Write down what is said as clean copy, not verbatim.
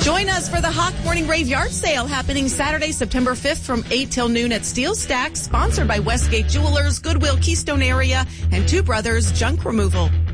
Join us for the Hawk Morning Rave Yard Sale happening Saturday, September 5th from 8 till noon at Steel Stack, sponsored by Westgate Jewelers, Goodwill Keystone Area, and Two Brothers Junk Removal.